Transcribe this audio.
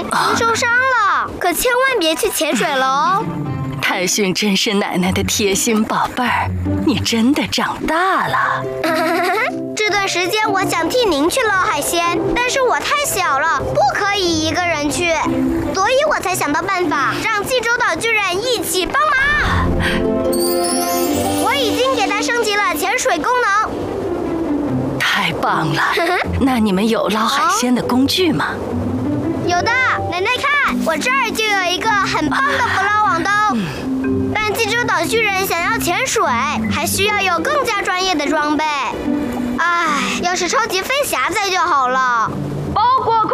您受伤了，可千万别去潜水了哦。 泰勋真是奶奶的贴心宝贝儿，你真的长大了。 这段时间我想替您去捞海鲜，但是我太小了，不可以一个人去，所以我才想到办法，让济州岛巨人一起帮忙。我已经给他升级了潜水功能。 太棒了！那你们有捞海鲜的工具吗？ 有的，奶奶看，我这儿就有一个很棒的捕捞网兜。但济州岛巨人想要潜水，还需要有更加专业的装备。唉，要是超级飞侠在就好了。 包括